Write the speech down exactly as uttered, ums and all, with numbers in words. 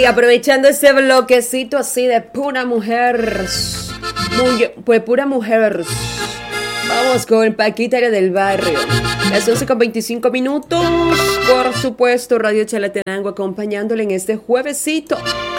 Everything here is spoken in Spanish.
Y aprovechando este bloquecito así de pura mujer, muy, pues pura mujer, vamos con Paquita la del barrio. Las once con veinticinco minutos, por supuesto, Radio Chalatenango acompañándole en este juevesito